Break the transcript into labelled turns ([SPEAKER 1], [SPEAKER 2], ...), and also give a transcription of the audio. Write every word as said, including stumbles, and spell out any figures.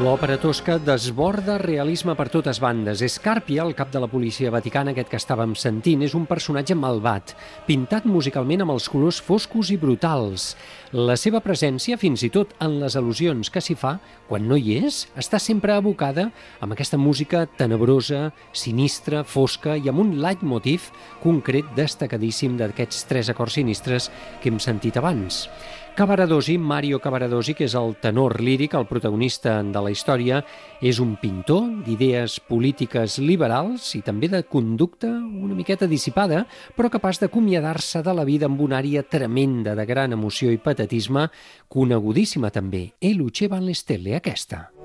[SPEAKER 1] L'òpera tosca desborda realisme per totes bandes. Scarpia, el cap de la policia vaticana, aquest que estàvem sentint, és un personatge malvat, pintat musicalment amb els colors foscos i brutals. La seva presència, fins i tot en les al·lusions que s'hi fa, quan no hi és, està sempre abocada amb aquesta música tenebrosa, sinistra, fosca i amb un leitmotiv concret destacadíssim d'aquests tres acords sinistres que hem sentit abans. Cavaradossi, Mario Cavaradossi, que és el tenor líric, el protagonista de la història, és un pintor d'idees polítiques liberals i també de conducta una miqueta dissipada, però capaç d'acomiadar-se de la vida amb una ària tremenda de gran emoció i patetisme, conegudíssima també, E luce van le stelle, aquesta.